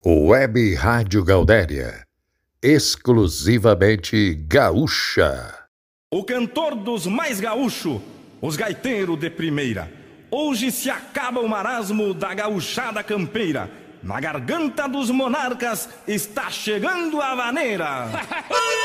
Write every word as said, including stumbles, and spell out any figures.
Web Rádio Gaudéria, exclusivamente gaúcha. O cantor dos mais gaúcho, os gaiteiros de primeira. Hoje se acaba o marasmo da gauchada campeira. Na garganta dos monarcas está chegando a vaneira.